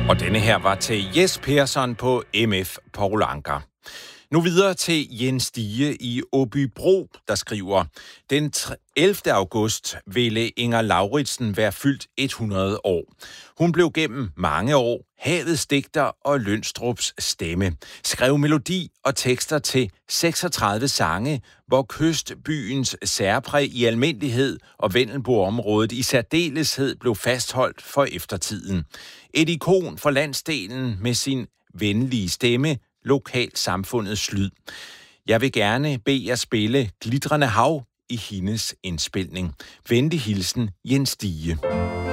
Og denne her var til Jes Persson på MF Paul Anker. Nu videre til Jens Stige i Åbybro, der skriver: Den 11. august ville Inger Lauritsen være fyldt 100 år. Hun blev gennem mange år havets digter og Lønstrups stemme. Skrev melodi og tekster til 36 sange, hvor kystbyens særpræg i almindelighed og Vendelboområdet i særdeleshed blev fastholdt for eftertiden. Et ikon for landsdelen med sin venlige stemme, lokalsamfundets lyd. Jeg vil gerne bede jer spille Glitrende Hav i hendes indspilning. Venlig hilsen, Jens Stige.